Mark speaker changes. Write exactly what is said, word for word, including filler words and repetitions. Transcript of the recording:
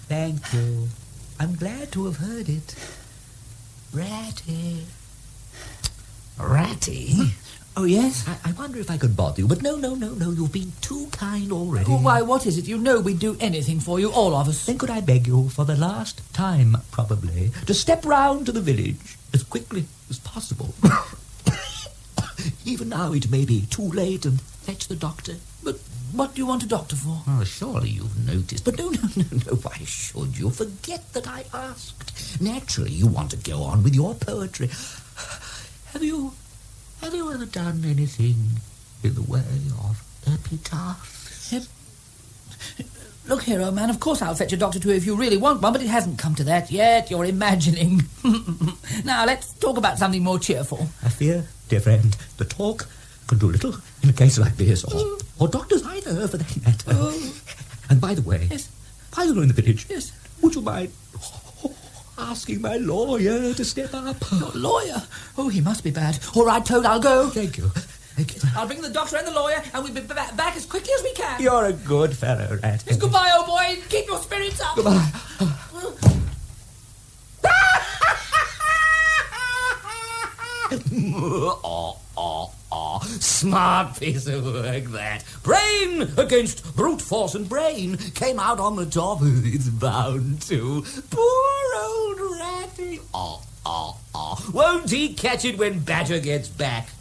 Speaker 1: Thank you. I'm glad to have heard it. Ratty. Ratty?
Speaker 2: Oh, yes?
Speaker 1: I, I wonder if I could bother you, but no, no, no, no, you've been too kind already.
Speaker 2: Oh, why, what is it? You know we'd do anything for you, all of us.
Speaker 1: Then could I beg you, for the last time, probably, to step round to the village as quickly as possible? Even now it may be too late, and fetch the doctor.
Speaker 2: But what do you want a doctor for?
Speaker 1: Oh, surely you've noticed. But no, no, no, no, why should you? Forget that I asked. Naturally, you want to go on with your poetry. Have you... Have you ever done anything in the way of epitaphs?
Speaker 2: Ep- Look here, old man, of course I'll fetch a doctor to you if you really want one, but it hasn't come to that yet. You're imagining. Now, let's talk about something more cheerful.
Speaker 1: I fear, dear friend, the talk can do little in a case like this, or, oh. or doctors either, for that matter. Oh. And by the way,
Speaker 2: yes.
Speaker 1: while you're in the village,
Speaker 2: yes.
Speaker 1: would you mind asking my lawyer to step up?
Speaker 2: Your lawyer? Oh, he must be bad. All right, Toad, I'll go.
Speaker 1: Thank you. Thank you.
Speaker 2: I'll bring the doctor and the lawyer, and we'll be b- back as quickly as we can.
Speaker 1: You're a good fellow, Rat.
Speaker 2: Yes, goodbye, old boy. Keep your spirits up.
Speaker 1: Goodbye. oh, oh, oh. Smart piece of work, that. Brain against brute force, and brain came out on the top. It's bound to. Poor old Ratty. Oh, oh, oh. Won't he catch it when Badger gets back?